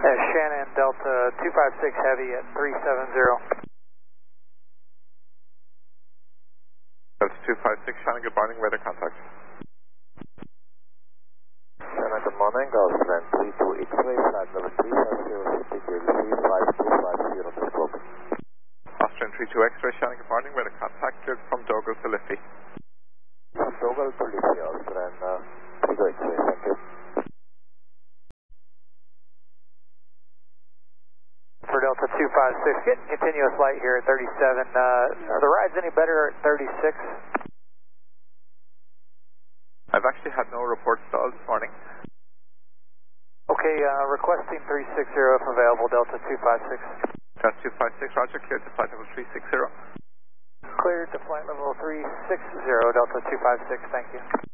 Shannon, Delta 256 Heavy at 370. Delta 256, Shannon, good morning, weather contact. Shannon, good morning, Austrian 32 X-ray, flight level 350, speed level 35250 on the scope. Austrian 32 X-ray, Shannon, good morning, weather contact, cleared from Dogal to Liffey. From Dogal to Liffey, Austrian 32 X-ray, thank you. For Delta 256, getting continuous light here at 37. Are the rides any better at 36? I've actually had no reports at all this morning. Okay, requesting 360 if available, Delta 256. Delta 256, roger, cleared to flight level 360. Cleared to flight level 360, Delta 256, thank you.